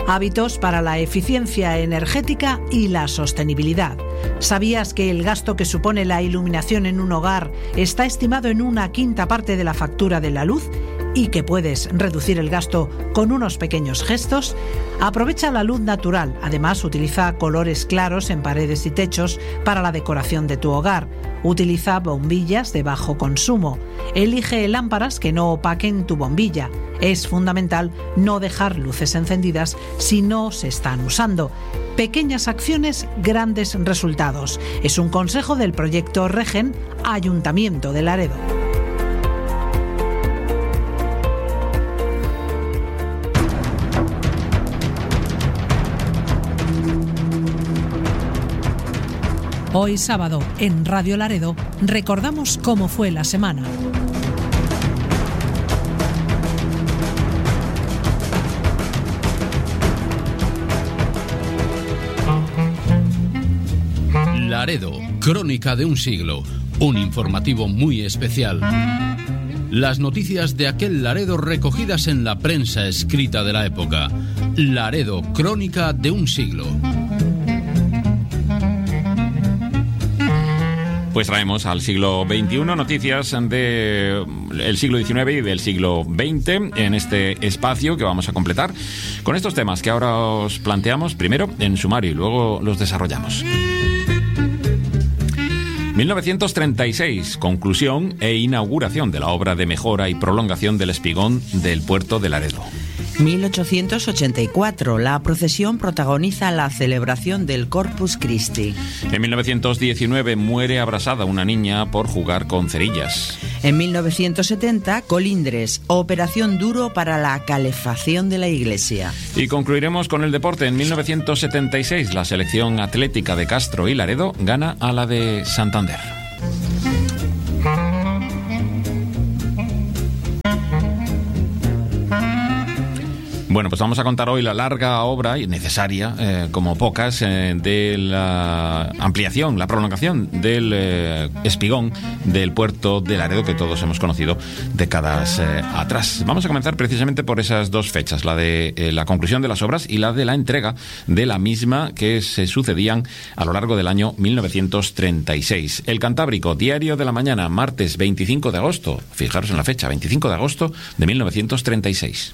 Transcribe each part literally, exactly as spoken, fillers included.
Hábitos para la eficiencia energética y la sostenibilidad. ¿Sabías que el gasto que supone la iluminación en un hogar está estimado en una quinta parte de la factura de la luz? ¿Y que puedes reducir el gasto con unos pequeños gestos? Aprovecha la luz natural. Además, utiliza colores claros en paredes y techos para la decoración de tu hogar. Utiliza bombillas de bajo consumo. Elige lámparas que no opaquen tu bombilla. Es fundamental no dejar luces encendidas si no se están usando. Pequeñas acciones, grandes resultados. Es un consejo del proyecto Regen, Ayuntamiento de Laredo. Hoy sábado, en Radio Laredo, recordamos cómo fue la semana. Laredo, crónica de un siglo, un informativo muy especial. Las noticias de aquel Laredo recogidas en la prensa escrita de la época. Laredo, crónica de un siglo. Pues traemos al siglo veintiuno noticias del siglo diecinueve y del siglo veinte en este espacio que vamos a completar con estos temas que ahora os planteamos primero en sumario y luego los desarrollamos. mil novecientos treinta y seis, conclusión e inauguración de la obra de mejora y prolongación del espigón del puerto de Laredo. mil ochocientos ochenta y cuatro, la procesión protagoniza la celebración del Corpus Christi. En mil novecientos diecinueve muere abrasada una niña por jugar con cerillas. En mil novecientos setenta, Colindres, operación duro para la calefacción de la iglesia. Y concluiremos con el deporte. En mil novecientos setenta y seis, la selección atlética de Castro y Laredo gana a la de Santander. Bueno, pues vamos a contar hoy la larga obra, y necesaria, eh, como pocas, eh, de la ampliación, la prolongación del eh, espigón del puerto de Laredo, que todos hemos conocido décadas eh, atrás. Vamos a comenzar precisamente por esas dos fechas, la de eh, la conclusión de las obras y la de la entrega de la misma, que se sucedían a lo largo del año mil novecientos treinta y seis. El Cantábrico, Diario de la Mañana, martes veinticinco de agosto, fijaros en la fecha, veinticinco de agosto de mil novecientos treinta y seis.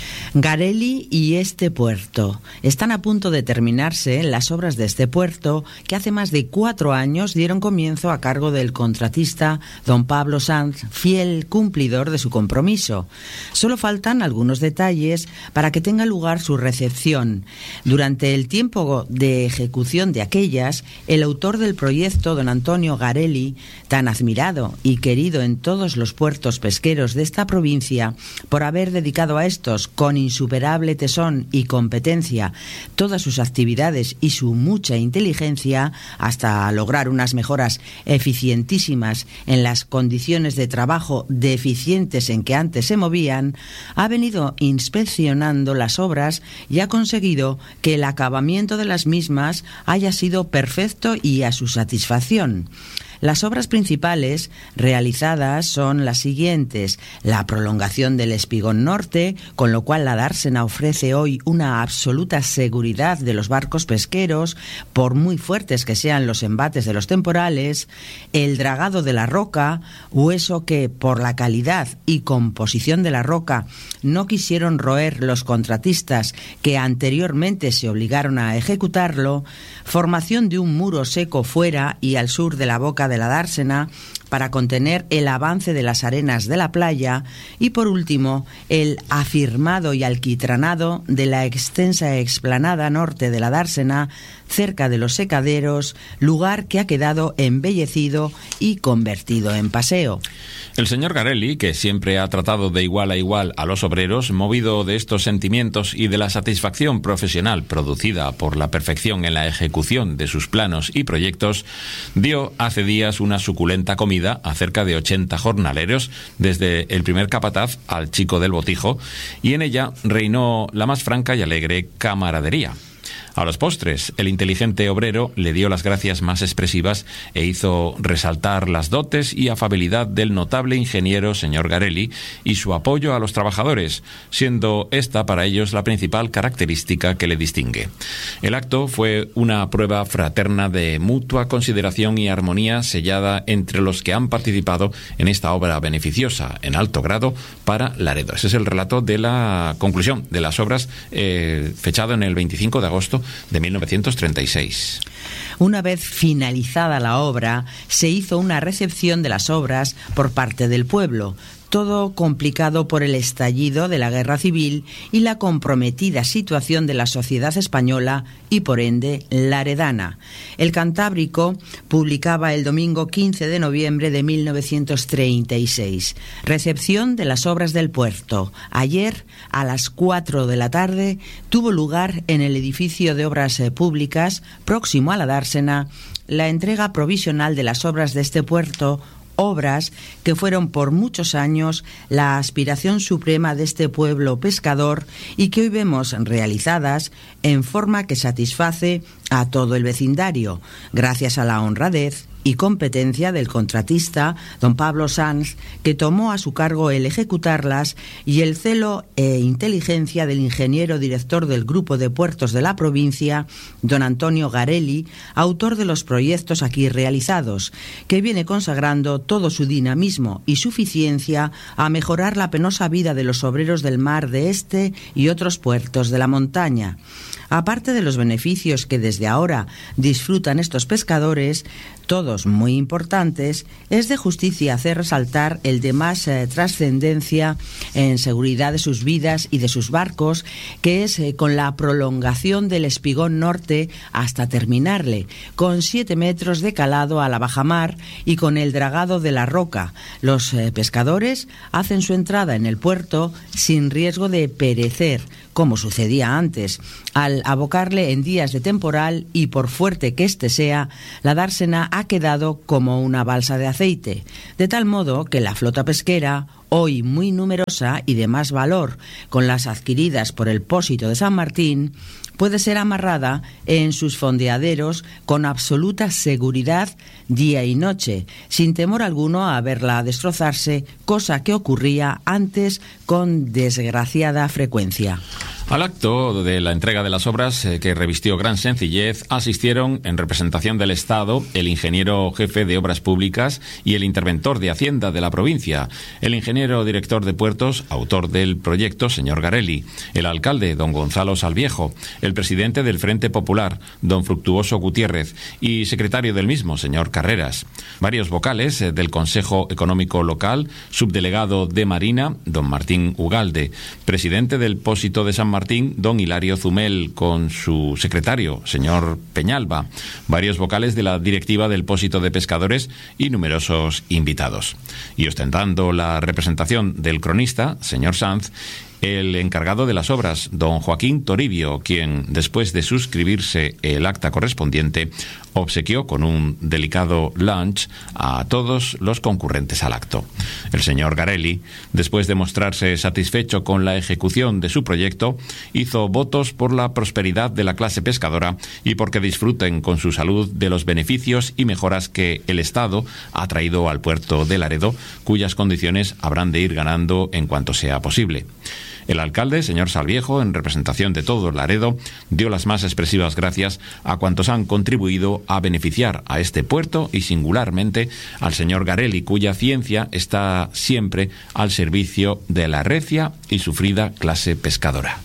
Garelli y este puerto. Están a punto de terminarse las obras de este puerto que hace más de cuatro años dieron comienzo a cargo del contratista don Pablo Sanz, fiel cumplidor de su compromiso. Solo faltan algunos detalles para que tenga lugar su recepción. Durante el tiempo de ejecución de aquellas, el autor del proyecto, don Antonio Garelli, tan admirado y querido en todos los puertos pesqueros de esta provincia, por haber dedicado a estos con insuperable tesón y competencia todas sus actividades y su mucha inteligencia hasta lograr unas mejoras eficientísimas en las condiciones de trabajo deficientes en que antes se movían, ha venido inspeccionando las obras y ha conseguido que el acabamiento de las mismas haya sido perfecto y a su satisfacción. Las obras principales realizadas son las siguientes: la prolongación del espigón norte, con lo cual la dársena ofrece hoy una absoluta seguridad de los barcos pesqueros, por muy fuertes que sean los embates de los temporales; el dragado de la roca, hueso que, por la calidad y composición de la roca, no quisieron roer los contratistas que anteriormente se obligaron a ejecutarlo; formación de un muro seco fuera y al sur de la boca de la dársena para contener el avance de las arenas de la playa; y por último, el afirmado y alquitranado de la extensa explanada norte de la dársena, cerca de los secaderos, lugar que ha quedado embellecido y convertido en paseo. El señor Garelli, que siempre ha tratado de igual a igual a los obreros, movido de estos sentimientos y de la satisfacción profesional producida por la perfección en la ejecución de sus planos y proyectos, dio hace días una suculenta comida a cerca de ochenta jornaleros, desde el primer capataz al chico del botijo, y en ella reinó la más franca y alegre camaradería. A los postres, el inteligente obrero le dio las gracias más expresivas e hizo resaltar las dotes y afabilidad del notable ingeniero señor Garelli y su apoyo a los trabajadores, siendo esta para ellos la principal característica que le distingue. El acto fue una prueba fraterna de mutua consideración y armonía sellada entre los que han participado en esta obra beneficiosa en alto grado para Laredo. Ese es el relato de la conclusión de las obras, eh, fechado en el veinticinco de agosto de mil novecientos treinta y seis. Una vez finalizada la obra, se hizo una recepción de las obras por parte del pueblo, todo complicado por el estallido de la Guerra Civil y la comprometida situación de la sociedad española y, por ende, laredana. El Cantábrico publicaba el domingo quince de noviembre de mil novecientos treinta y seis. Recepción de las obras del puerto. Ayer, a las cuatro de la tarde, tuvo lugar en el edificio de obras públicas, próximo a la dársena, la entrega provisional de las obras de este puerto, obras que fueron por muchos años la aspiración suprema de este pueblo pescador y que hoy vemos realizadas en forma que satisface a todo el vecindario, gracias a la honradez y competencia del contratista don Pablo Sanz, que tomó a su cargo el ejecutarlas, y el celo e inteligencia del ingeniero director del Grupo de Puertos de la provincia, don Antonio Garelli, autor de los proyectos aquí realizados, que viene consagrando todo su dinamismo y suficiencia a mejorar la penosa vida de los obreros del mar de este y otros puertos de la montaña. Aparte de los beneficios que desde ahora disfrutan estos pescadores, todos muy importantes, es de justicia hacer resaltar el de más eh, trascendencia en seguridad de sus vidas y de sus barcos, que es eh, con la prolongación del espigón norte hasta terminarle, con siete metros de calado a la bajamar y con el dragado de la roca. Los eh, pescadores hacen su entrada en el puerto sin riesgo de perecer, como sucedía antes, al abocarle en días de temporal, y por fuerte que éste sea, la dársena ha quedado como una balsa de aceite, de tal modo que la flota pesquera, hoy muy numerosa y de más valor, con las adquiridas por el Pósito de San Martín, puede ser amarrada en sus fondeaderos con absoluta seguridad día y noche, sin temor alguno a verla destrozarse, cosa que ocurría antes con desgraciada frecuencia. Al acto de la entrega de las obras, eh, que revistió gran sencillez, asistieron en representación del Estado el ingeniero jefe de Obras Públicas y el interventor de Hacienda de la provincia, el ingeniero director de Puertos, autor del proyecto, señor Garelli, el alcalde, don Gonzalo Salviejo, el presidente del Frente Popular, don Fructuoso Gutiérrez, y secretario del mismo, señor Carreras. Varios vocales eh, del Consejo Económico Local, subdelegado de Marina, don Martín Ugalde, presidente del Pósito de San Martín, don Hilario Zumel, con su secretario, señor Peñalba, varios vocales de la directiva del Pósito de Pescadores y numerosos invitados. Y ostentando la representación del cronista, señor Sanz, el encargado de las obras, don Joaquín Toribio, quien, después de suscribirse el acta correspondiente, obsequió con un delicado lunch a todos los concurrentes al acto. El señor Garelli, después de mostrarse satisfecho con la ejecución de su proyecto, hizo votos por la prosperidad de la clase pescadora y porque disfruten con su salud de los beneficios y mejoras que el Estado ha traído al puerto de Laredo, cuyas condiciones habrán de ir ganando en cuanto sea posible. El alcalde, señor Salviejo, en representación de todo Laredo, dio las más expresivas gracias a cuantos han contribuido a beneficiar a este puerto y singularmente al señor Garelli, cuya ciencia está siempre al servicio de la recia y sufrida clase pescadora.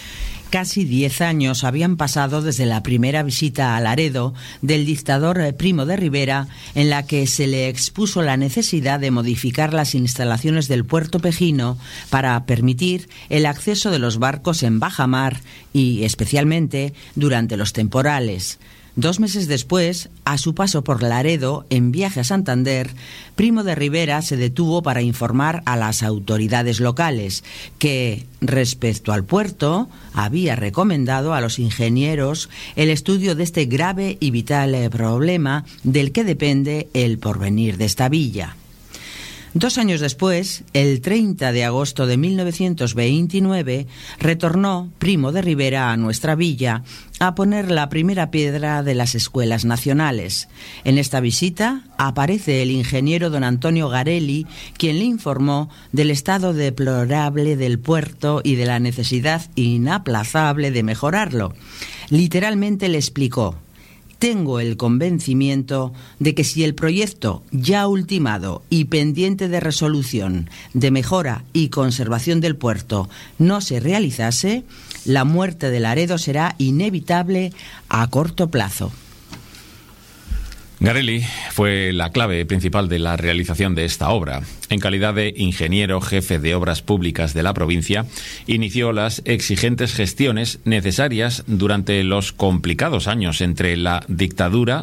Casi diez años habían pasado desde la primera visita a Laredo del dictador Primo de Rivera, en la que se le expuso la necesidad de modificar las instalaciones del puerto pejino para permitir el acceso de los barcos en bajamar y, especialmente, durante los temporales. Dos meses después, a su paso por Laredo, en viaje a Santander, Primo de Rivera se detuvo para informar a las autoridades locales que, respecto al puerto, había recomendado a los ingenieros el estudio de este grave y vital problema del que depende el porvenir de esta villa. Dos años después, el treinta de agosto de mil novecientos veintinueve, retornó Primo de Rivera a nuestra villa a poner la primera piedra de las escuelas nacionales. En esta visita aparece el ingeniero don Antonio Garelli, quien le informó del estado deplorable del puerto y de la necesidad inaplazable de mejorarlo. Literalmente le explicó: tengo el convencimiento de que si el proyecto ya ultimado y pendiente de resolución de mejora y conservación del puerto no se realizase, la muerte de Laredo será inevitable a corto plazo. Garelli fue la clave principal de la realización de esta obra. En calidad de ingeniero jefe de obras públicas de la provincia, inició las exigentes gestiones necesarias durante los complicados años entre la dictadura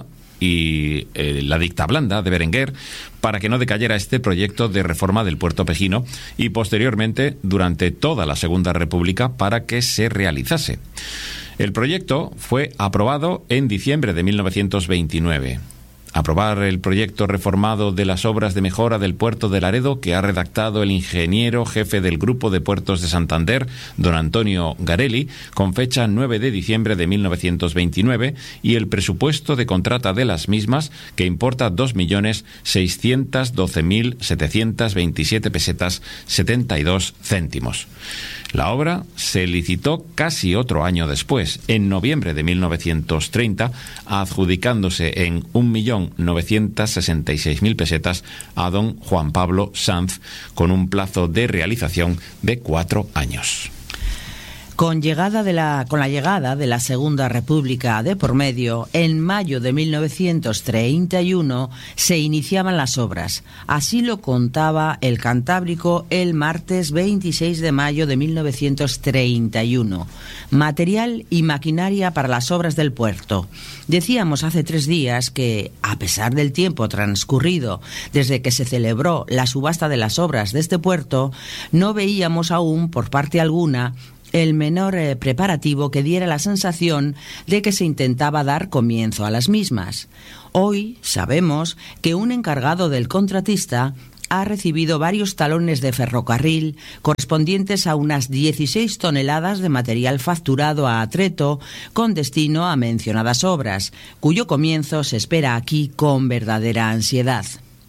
y eh, la dicta blanda de Berenguer, para que no decayera este proyecto de reforma del puerto pejino, y posteriormente durante toda la Segunda República para que se realizase. El proyecto fue aprobado en diciembre de mil novecientos veintinueve. Aprobar el proyecto reformado de las obras de mejora del puerto de Laredo, que ha redactado el ingeniero jefe del Grupo de Puertos de Santander, don Antonio Garelli, con fecha nueve de diciembre de mil novecientos veintinueve, y el presupuesto de contrata de las mismas, que importa dos millones seiscientos doce mil setecientos veintisiete pesetas setenta y dos céntimos. La obra se licitó casi otro año después, en noviembre de mil novecientos treinta, adjudicándose en un millón novecientos sesenta y seis mil pesetas a don Juan Pablo Sanz, con un plazo de realización de cuatro años. Con, llegada de la, con la llegada de la Segunda República de por medio, en mayo de mil novecientos treinta y uno se iniciaban las obras. Así lo contaba el Cantábrico el martes veintiséis de mayo de mil novecientos treinta y uno. Material y maquinaria para las obras del puerto. Decíamos hace tres días que, a pesar del tiempo transcurrido desde que se celebró la subasta de las obras de este puerto, no veíamos aún por parte alguna el menor eh, preparativo que diera la sensación de que se intentaba dar comienzo a las mismas. Hoy sabemos que un encargado del contratista ha recibido varios talones de ferrocarril correspondientes a unas dieciséis toneladas de material facturado a Atreto con destino a mencionadas obras, cuyo comienzo se espera aquí con verdadera ansiedad.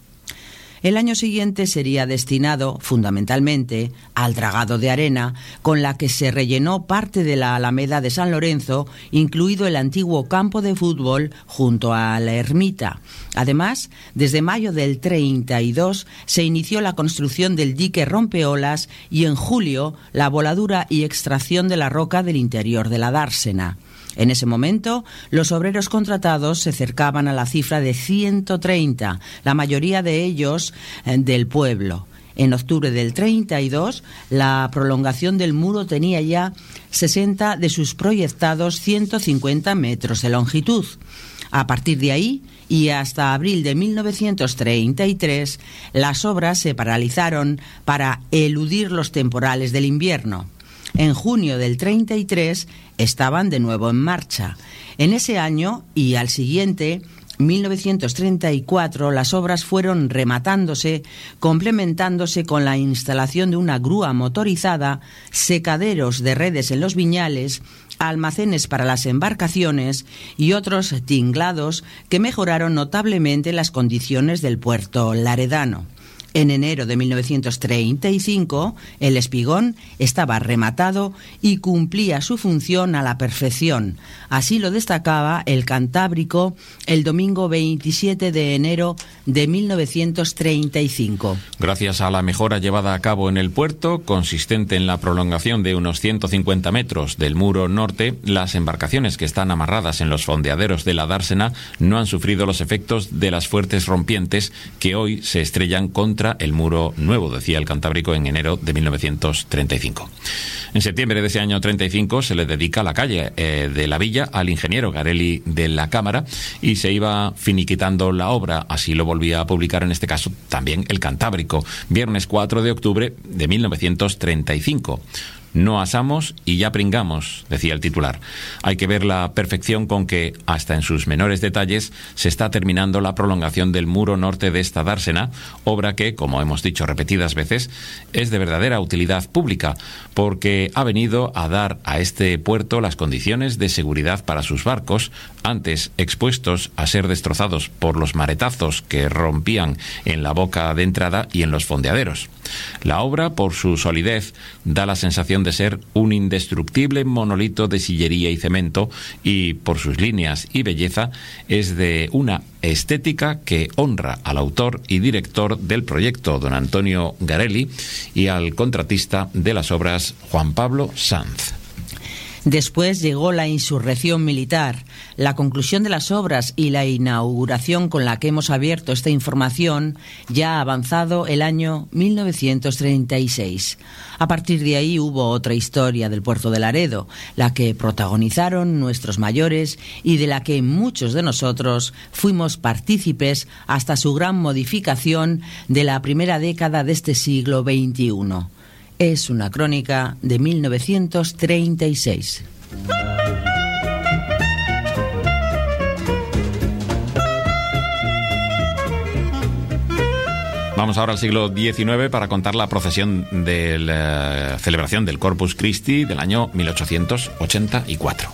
El año siguiente sería destinado, fundamentalmente, al dragado de arena, con la que se rellenó parte de la Alameda de San Lorenzo, incluido el antiguo campo de fútbol junto a la ermita. Además, desde mayo del treinta y dos se inició la construcción del dique rompeolas y en julio la voladura y extracción de la roca del interior de la dársena. En ese momento, los obreros contratados se acercaban a la cifra de ciento treinta, la mayoría de ellos eh, del pueblo. En octubre del treinta y dos, la prolongación del muro tenía ya sesenta de sus proyectados ciento cincuenta metros de longitud. A partir de ahí, y hasta abril de mil novecientos treinta y tres, las obras se paralizaron para eludir los temporales del invierno. En junio del treinta y tres estaban de nuevo en marcha. En ese año y al siguiente, mil novecientos treinta y cuatro, las obras fueron rematándose, complementándose con la instalación de una grúa motorizada, secaderos de redes en los viñales, almacenes para las embarcaciones y otros tinglados que mejoraron notablemente las condiciones del puerto laredano. En enero de mil novecientos treinta y cinco, el espigón estaba rematado y cumplía su función a la perfección. Así lo destacaba el Cantábrico el domingo veintisiete de enero de mil novecientos treinta y cinco. Gracias a la mejora llevada a cabo en el puerto, consistente en la prolongación de unos ciento cincuenta metros del muro norte, las embarcaciones que están amarradas en los fondeaderos de la dársena no han sufrido los efectos de las fuertes rompientes que hoy se estrellan contra el muro nuevo, decía el Cantábrico en enero de mil novecientos treinta y cinco. En septiembre de ese año treinta y cinco se le dedica la calle eh, de la villa al ingeniero Garelli de la Cámara y se iba finiquitando la obra. Así lo volvía a publicar en este caso también el Cantábrico, viernes cuatro de octubre de mil novecientos treinta y cinco. No asamos y ya pringamos, decía el titular. Hay que ver la perfección con que, hasta en sus menores detalles, se está terminando la prolongación del muro norte de esta dársena, obra que, como hemos dicho repetidas veces, es de verdadera utilidad pública, porque ha venido a dar a este puerto las condiciones de seguridad para sus barcos, antes expuestos a ser destrozados por los maretazos que rompían en la boca de entrada y en los fondeaderos. La obra, por su solidez, da la sensación de ser un indestructible monolito de sillería y cemento, y por sus líneas y belleza es de una estética que honra al autor y director del proyecto, don Antonio Garelli, y al contratista de las obras, Juan Pablo Sanz. Después llegó la insurrección militar, la conclusión de las obras y la inauguración con la que hemos abierto esta información ya ha avanzado el año mil novecientos treinta y seis. A partir de ahí hubo otra historia del puerto de Laredo, la que protagonizaron nuestros mayores y de la que muchos de nosotros fuimos partícipes hasta su gran modificación de la primera década de este siglo veintiuno. Es una crónica de mil novecientos treinta y seis. Vamos ahora al siglo diecinueve para contar la procesión de la celebración del Corpus Christi del año mil ochocientos ochenta y cuatro.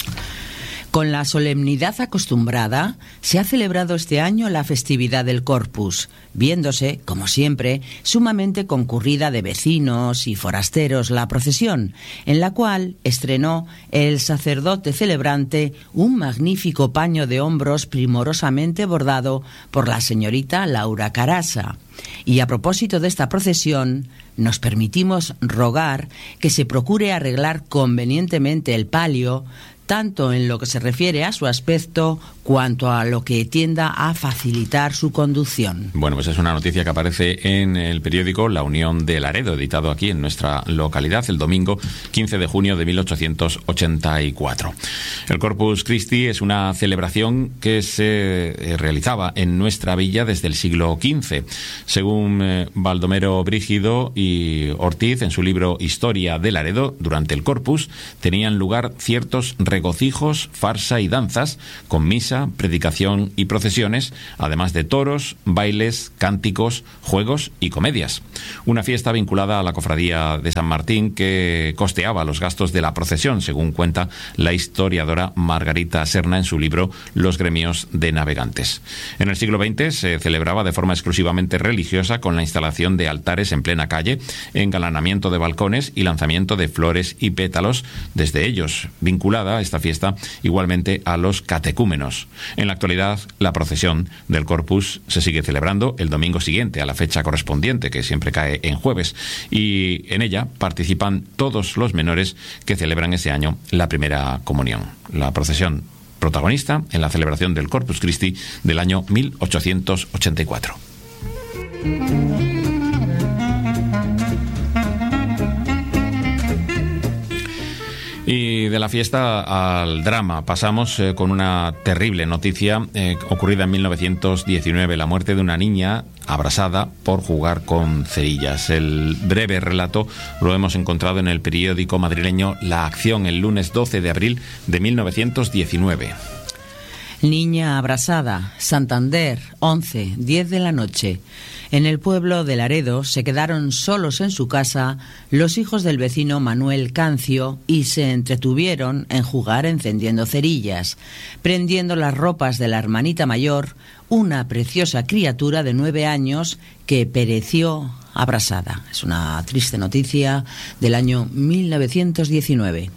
Con la solemnidad acostumbrada, se ha celebrado este año la festividad del Corpus, viéndose, como siempre, sumamente concurrida de vecinos y forasteros la procesión, en la cual estrenó el sacerdote celebrante un magnífico paño de hombros primorosamente bordado por la señorita Laura Carasa. Y a propósito de esta procesión, nos permitimos rogar que se procure arreglar convenientemente el palio, tanto en lo que se refiere a su aspecto cuanto a lo que tienda a facilitar su conducción. Bueno, pues es una noticia que aparece en el periódico La Unión de Laredo, editado aquí en nuestra localidad el domingo quince de junio de mil ochocientos ochenta y cuatro. El Corpus Christi es una celebración que se realizaba en nuestra villa desde el siglo quince. Según eh, Baldomero Brígido y Ortiz, en su libro Historia de Laredo, durante el Corpus tenían lugar ciertos regocijos, farsa y danzas, con misa, predicación y procesiones, además de toros, bailes, cánticos, juegos y comedias. Una fiesta vinculada a la cofradía de San Martín que costeaba los gastos de la procesión, según cuenta la historiadora Margarita Serna en su libro Los gremios de navegantes. En el siglo veinte se celebraba de forma exclusivamente religiosa, con la instalación de altares en plena calle, engalanamiento de balcones y lanzamiento de flores y pétalos desde ellos, vinculada esta fiesta igualmente a los catecúmenos. En la actualidad, la procesión del Corpus se sigue celebrando el domingo siguiente a la fecha correspondiente, que siempre cae en jueves, y en ella participan todos los menores que celebran ese año la primera comunión. La procesión protagonista en la celebración del Corpus Christi del año mil ochocientos ochenta y cuatro. Y de la fiesta al drama pasamos eh, con una terrible noticia eh, ocurrida en mil novecientos diecinueve, la muerte de una niña abrasada por jugar con cerillas. El breve relato lo hemos encontrado en el periódico madrileño La Acción el lunes doce de abril de mil novecientos diecinueve. Niña abrasada, Santander, once, diez de la noche. En el pueblo de Laredo se quedaron solos en su casa los hijos del vecino Manuel Cancio y se entretuvieron en jugar encendiendo cerillas, prendiendo las ropas de la hermanita mayor, una preciosa criatura de nueve años que pereció abrasada. Es una triste noticia del año mil novecientos diecinueve.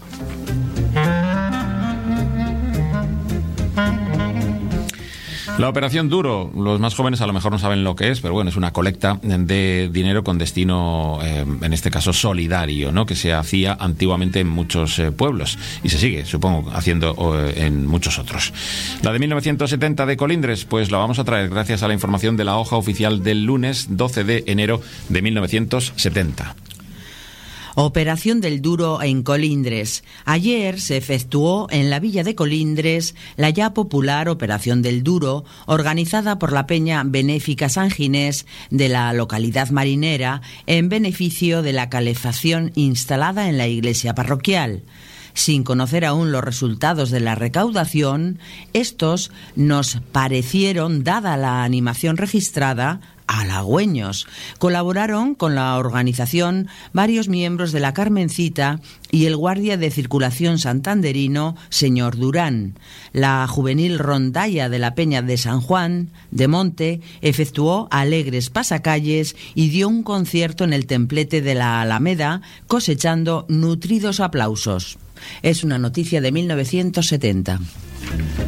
La Operación Duro, los más jóvenes a lo mejor no saben lo que es, pero bueno, es una colecta de dinero con destino, eh, en este caso solidario, ¿no?, que se hacía antiguamente en muchos eh, pueblos y se sigue, supongo, haciendo eh, en muchos otros. La de mil novecientos setenta de Colindres, pues la vamos a traer gracias a la información de la hoja oficial del lunes doce de enero de mil novecientos setenta. Operación del Duro en Colindres. Ayer se efectuó en la villa de Colindres la ya popular Operación del Duro, organizada por la Peña Benéfica San Ginés de la localidad marinera en beneficio de la calefacción instalada en la iglesia parroquial. Sin conocer aún los resultados de la recaudación, estos nos parecieron, dada la animación registrada, halagüeños. Colaboraron con la organización varios miembros de la Carmencita y el guardia de circulación santanderino, señor Durán. La juvenil rondalla de la Peña de San Juan de Monte efectuó alegres pasacalles y dio un concierto en el templete de la Alameda, cosechando nutridos aplausos. Es una noticia de mil novecientos setenta.